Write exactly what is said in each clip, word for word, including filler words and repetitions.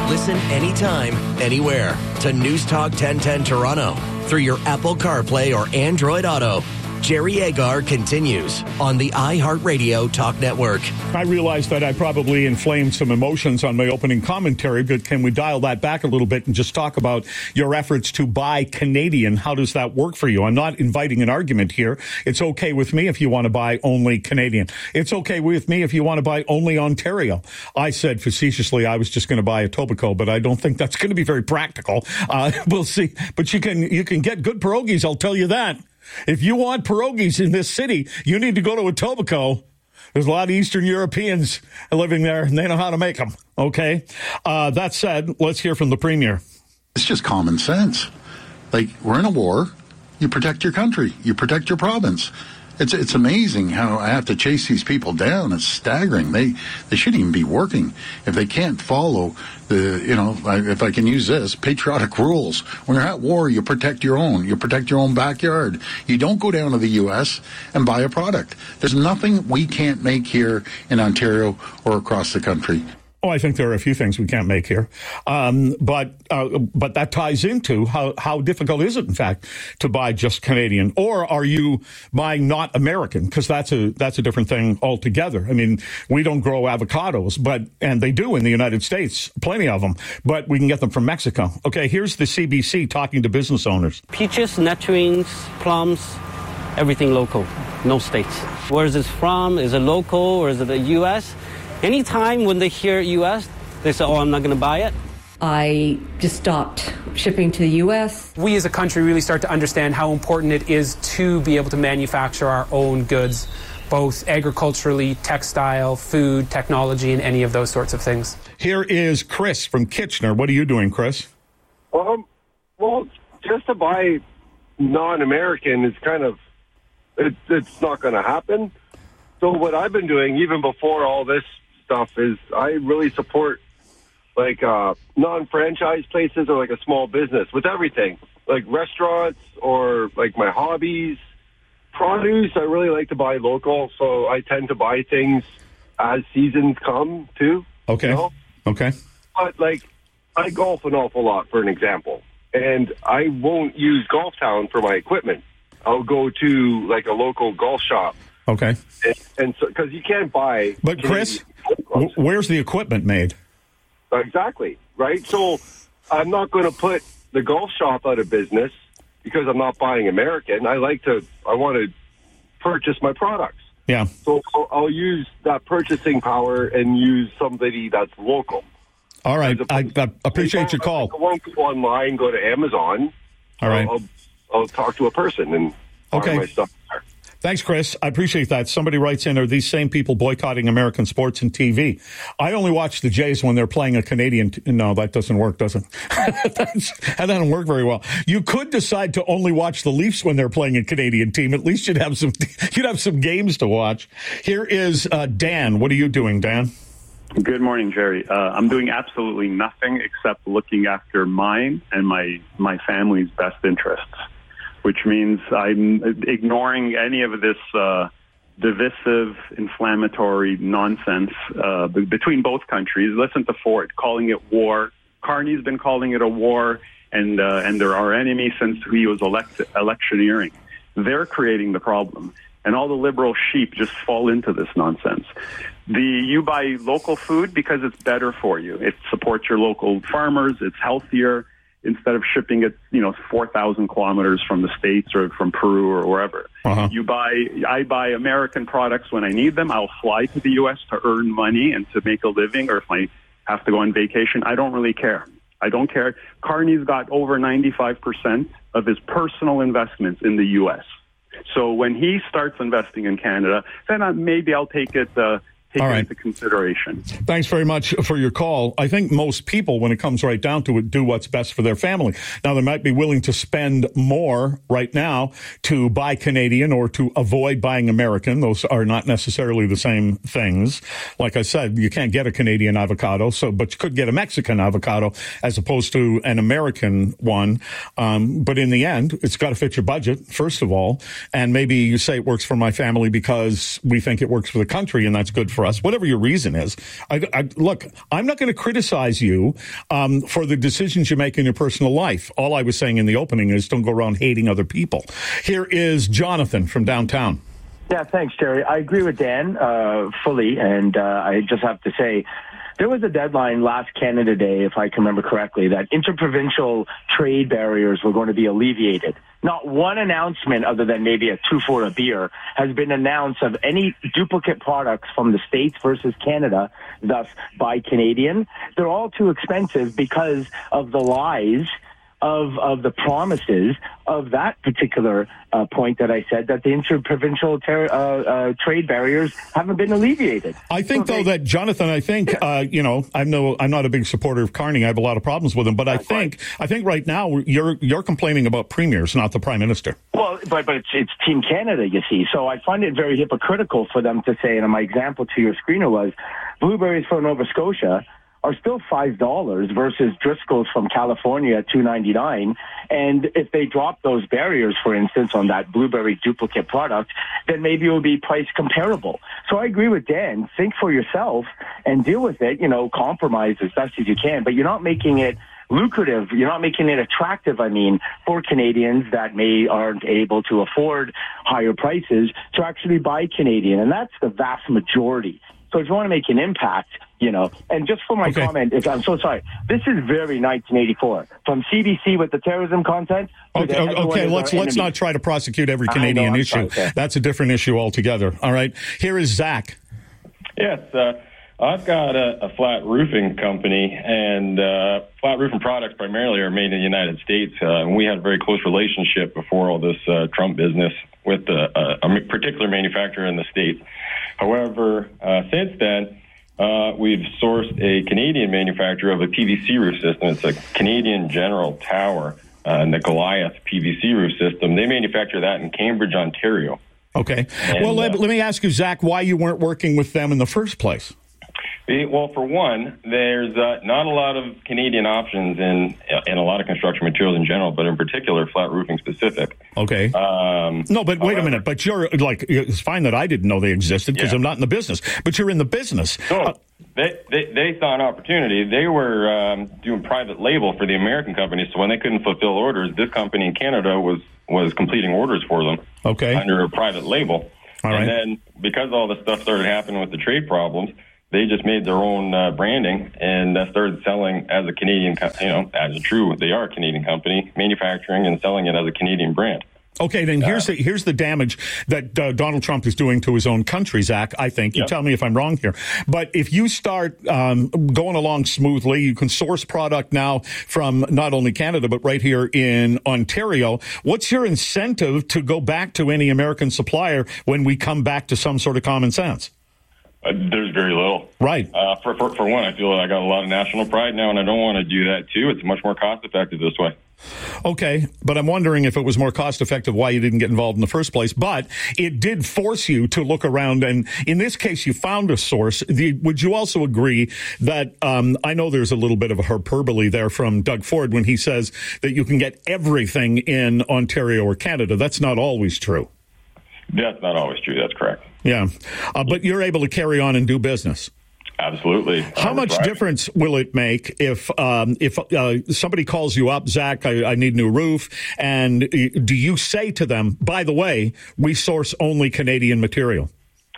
Listen anytime, anywhere to News Talk ten ten Toronto through your Apple CarPlay or Android Auto. Jerry Agar continues on the iHeartRadio Talk Network. I realize that I probably inflamed some emotions on my opening commentary, but can we dial that back a little bit and just talk about your efforts to buy Canadian? How does that work for you? I'm not inviting an argument here. It's okay with me if you want to buy only Canadian. It's okay with me if you want to buy only Ontario. I said facetiously I was just going to buy Etobicoke, but I don't think that's going to be very practical. Uh, we'll see. But you can you can get good pierogies, I'll tell you that. If you want pierogies in this city, you need to go to Etobicoke. There's a lot of Eastern Europeans living there, and they know how to make them, okay? Uh, that said, let's hear from the Premier. It's just common sense. Like, we're in a war. You protect your country. You protect your province. It's it's amazing how I have to chase these people down. It's staggering. They they shouldn't even be working if they can't follow the, you know, if I can use this, patriotic rules. When you're at war, you protect your own. You protect your own backyard. You don't go down to the U S and buy a product. There's nothing we can't make here in Ontario or across the country. Oh, I think there are a few things we can't make here. Um, but uh, but that ties into how, how difficult is it, in fact, to buy just Canadian? Or are you buying not American? Because that's a that's a different thing altogether. I mean, we don't grow avocados, but and they do in the United States, plenty of them, but we can get them from Mexico. Okay, here's the C B C talking to business owners. Peaches, nectarines, plums, everything local, no states. Where is this from? Is it local or is it the U S? Anytime when they hear U S, they say, oh, I'm not going to buy it. I just stopped shipping to the U S. We as a country really start to understand how important it is to be able to manufacture our own goods, both agriculturally, textile, food, technology, and any of those sorts of things. Here is Chris from Kitchener. What are you doing, Chris? Um, well, just to buy non-American is kind of, it, it's not going to happen. So what I've been doing, even before all this stuff, is I really support like uh, non-franchise places or like a small business with everything, like restaurants or like my hobbies. Produce, I really like to buy local, so I tend to buy things as seasons come too. Okay. You know? Okay. But like, I golf an awful lot, for an example, and I won't use Golf Town for my equipment. I'll go to like a local golf shop. Okay. And, and so, because you can't buy. But Chris, w- where's the equipment made? Exactly. Right. So I'm not going to put the golf shop out of business because I'm not buying American. I like to, I want to purchase my products. Yeah. So I'll, I'll use that purchasing power and use somebody that's local. All right. I, I appreciate your call. I won't go online, go to Amazon. All right. I'll, I'll talk to a person and buy okay. my stuff there. Thanks, Chris. I appreciate that. Somebody writes in, are these same people boycotting American sports and T V? I only watch the Jays when they're playing a Canadian. T- no, that doesn't work, does it? That doesn't work very well. You could decide to only watch the Leafs when they're playing a Canadian team. At least you'd have some, you'd have some games to watch. Here is uh, Dan. What are you doing, Dan? Good morning, Jerry. Uh, I'm doing absolutely nothing except looking after mine and my, my family's best interests, which means I'm ignoring any of this uh, divisive, inflammatory nonsense uh, b- between both countries. Listen to Ford calling it war. Carney's been calling it a war, and uh, and they're our enemy since he was elect- electioneering. They're creating the problem, and all the liberal sheep just fall into this nonsense. The you buy local food because it's better for you. It supports your local farmers. It's healthier. Instead of shipping it, you know, four thousand kilometers from the States or from Peru or wherever. Uh-huh. You buy, I buy American products when I need them. I'll fly to the U S to earn money and to make a living, or if I have to go on vacation, I don't really care. I don't care. Carney's got over ninety-five percent of his personal investments in the U S. So when he starts investing in Canada, then I, maybe I'll take it uh, Take All it right. into consideration. Thanks very much for your call. I think most people, when it comes right down to it, do what's best for their family. Now, they might be willing to spend more right now to buy Canadian or to avoid buying American. Those are not necessarily the same things. Like I said, you can't get a Canadian avocado, so but you could get a Mexican avocado as opposed to an American one. Um, but in the end, it's got to fit your budget, first of all. And maybe you say it works for my family because we think it works for the country, and that's good for for us, whatever your reason is. I, I, look, I'm not going to criticize you um, for the decisions you make in your personal life. All I was saying in the opening is don't go around hating other people. Here is Jonathan from downtown. Yeah, thanks, Jerry. I agree with Dan uh, fully, and uh, I just have to say, there was a deadline last Canada Day, if I can remember correctly, that interprovincial trade barriers were going to be alleviated. Not one announcement other than maybe a two for a beer has been announced of any duplicate products from the States versus Canada, thus buy Canadian. They're all too expensive because of the lies of of the promises of that particular uh, point that I said, that the interprovincial ter- uh, uh, trade barriers haven't been alleviated. I think, so though, they, that, Jonathan, I think, uh, you know, I'm no, I'm not a big supporter of Carney. I have a lot of problems with him. But I think right. I think right now you're you're complaining about premiers, not the Prime Minister. Well, but, but it's, it's Team Canada, you see. So I find it very hypocritical for them to say, and my example to your screener was, blueberries from Nova Scotia are still five dollars versus Driscoll's from California at two ninety-nine. And if they drop those barriers, for instance, on that blueberry duplicate product, then maybe it will be price comparable. So I agree with Dan. Think for yourself and deal with it. You know, compromise as best as you can, but you're not making it lucrative. You're not making it attractive, I mean, for Canadians that may aren't able to afford higher prices to actually buy Canadian. And that's the vast majority. So if you want to make an impact, you know, and just for my okay. comment, if, I'm so sorry, this is very nineteen eighty-four. From C B C with the terrorism content. Okay, okay let's let's not try to prosecute every Canadian know, issue. Sorry, That's a different issue altogether. All right. Here is Zach. Yes, uh, I've got a, a flat roofing company, and uh, flat roofing products primarily are made in the United States. Uh, and we had a very close relationship before all this uh, Trump business with the, uh, a particular manufacturer in the States. However, uh, since then, uh, we've sourced a Canadian manufacturer of a P V C roof system. It's a Canadian General Tower, uh, and the Goliath P V C roof system. They manufacture that in Cambridge, Ontario. Okay. And, well, let, uh, let me ask you, Zach, why you weren't working with them in the first place? Well, for one, there's uh, not a lot of Canadian options in in a lot of construction materials in general, but in particular, flat roofing specific. Okay. Um, no, but wait however, a minute. But you're like, it's fine that I didn't know they existed because yeah. I'm not in the business. But you're in the business. So uh, they, they they saw an opportunity. They were um, doing private label for the American companies. So when they couldn't fulfill orders, this company in Canada was was completing orders for them. Okay. Under a private label. All and right. then because all this stuff started happening with the trade problems, they just made their own uh, branding and uh, started selling as a Canadian, co- you know, as a true, they are a Canadian company, manufacturing and selling it as a Canadian brand. Okay, then here's the here's the damage that uh, Donald Trump is doing to his own country, Zach, I think. You yep. tell me if I'm wrong here. But if you start um, going along smoothly, you can source product now from not only Canada, but right here in Ontario. What's your incentive to go back to any American supplier when we come back to some sort of common sense? Uh, there's very little. Right. Uh, for, for for one, I feel like I got a lot of national pride now, and I don't want to do that, too. It's much more cost-effective this way. Okay, but I'm wondering if it was more cost-effective why you didn't get involved in the first place. But it did force you to look around, and in this case, you found a source. The, would you also agree that, um, I know there's a little bit of a hyperbole there from Doug Ford when he says that you can get everything in Ontario or Canada. That's not always true. That's not always true. That's correct. Yeah, uh, but you're able to carry on and do business. Absolutely. How much right. difference will it make if um, if uh, somebody calls you up, Zach, I, I need a new roof, and do you say to them, by the way, we source only Canadian material?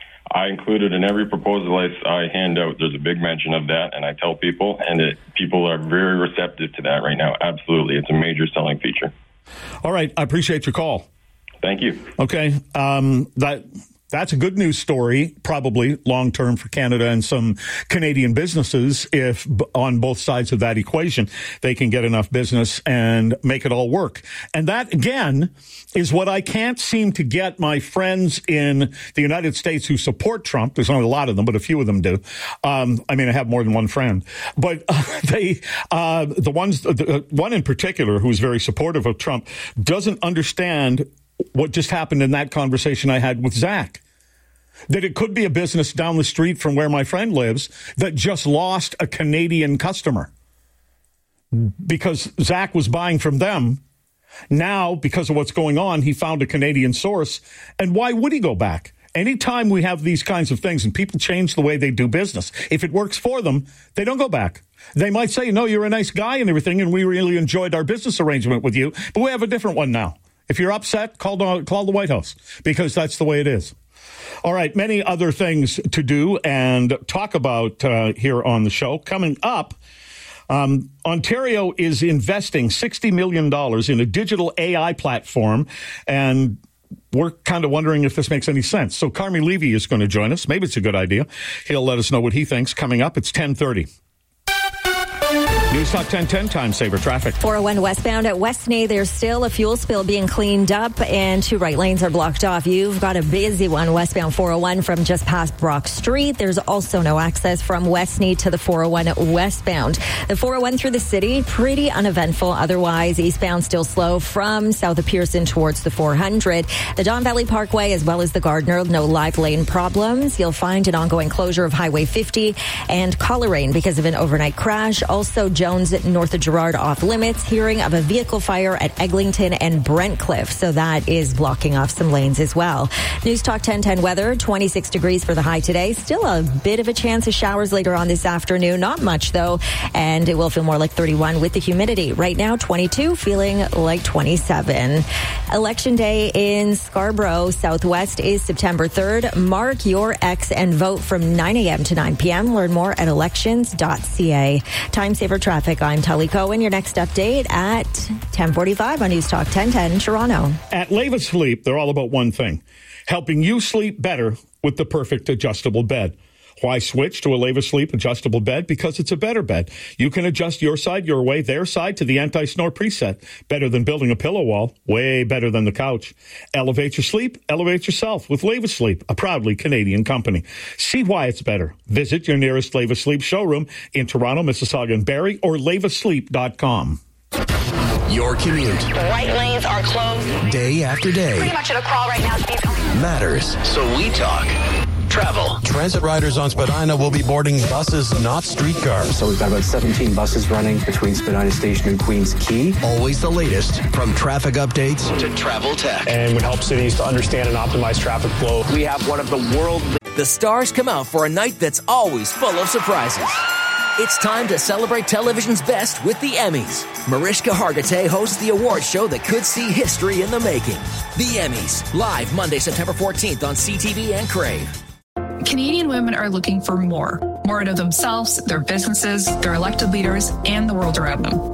I include it in every proposal I, I hand out. There's a big mention of that, and I tell people, and it, people are very receptive to that right now. Absolutely. It's a major selling feature. All right. I appreciate your call. Thank you. Okay. Um, that that's a good news story, probably long term for Canada and some Canadian businesses if on both sides of that equation they can get enough business and make it all work. And that, again, is what I can't seem to get my friends in the United States who support Trump. There's not a lot of them, but a few of them do. Um, I mean, I have more than one friend. But uh, they, uh, the ones, the one in particular who is very supportive of Trump doesn't understand what just happened in that conversation I had with Zach. That it could be a business down the street from where my friend lives that just lost a Canadian customer because Zach was buying from them. Now, because of what's going on, he found a Canadian source. And why would he go back? Anytime we have these kinds of things and people change the way they do business, if it works for them, they don't go back. They might say, no, you're a nice guy and everything, and we really enjoyed our business arrangement with you, but we have a different one now. If you're upset, call the, call the White House, because that's the way it is. All right, many other things to do and talk about uh, here on the show. Coming up, um, Ontario is investing sixty million dollars in a digital A I platform, and we're kind of wondering if this makes any sense. So Carmi Levy is going to join us. Maybe it's a good idea. He'll let us know what he thinks. Coming up, it's ten thirty. News Talk ten ten, time saver traffic. four oh one westbound at Westney, there's still a fuel spill being cleaned up and two right lanes are blocked off. You've got a busy one westbound four oh one from just past Brock Street. There's also no access from Westney to the four oh one westbound. The four oh one through the city, pretty uneventful. Otherwise, eastbound still slow from south of Pearson towards the four hundred. The Don Valley Parkway as well as the Gardner, no live lane problems. You'll find an ongoing closure of Highway fifty and Coleraine because of an overnight crash. Also, Jones north of Gerrard off limits. Hearing of a vehicle fire at Eglinton and Brentcliffe, so that is blocking off some lanes as well. News Talk ten ten weather, twenty-six degrees for the high today. Still a bit of a chance of showers later on this afternoon. Not much though, and it will feel more like thirty-one with the humidity. Right now, twenty-two, feeling like twenty-seven. Election day in Scarborough Southwest is September third. Mark your X and vote from nine a.m. to nine p.m. Learn more at elections dot c a. Time saver traffic. I'm Tully Cohen. Your next update at ten forty-five on News Talk ten ten Toronto. At Leva Sleep, they're all about one thing: helping you sleep better with the perfect adjustable bed. Why switch to a Leva Sleep adjustable bed? Because it's a better bed. You can adjust your side, your way, their side to the anti-snore preset. Better than building a pillow wall. Way better than the couch. Elevate your sleep. Elevate yourself with Leva Sleep, a proudly Canadian company. See why it's better. Visit your nearest Leva Sleep showroom in Toronto, Mississauga, and Barrie, or leva sleep dot com. Your commute. The right lanes are closed. Day after day. Pretty much at a crawl right now. Matters. So we talk travel. Transit riders on Spadina will be boarding buses, not streetcars. So we've got about seventeen buses running between Spadina Station and Queens Quay. Always the latest, from traffic updates to travel tech. And would help cities to understand and optimize traffic flow. We have one of the world... The stars come out for a night that's always full of surprises. It's time to celebrate television's best with the Emmys. Mariska Hargitay hosts the award show that could see history in the making. The Emmys, live Monday, September fourteenth on C T V and Crave. Canadian women are looking for more. More out of themselves, their businesses, their elected leaders, and the world around them.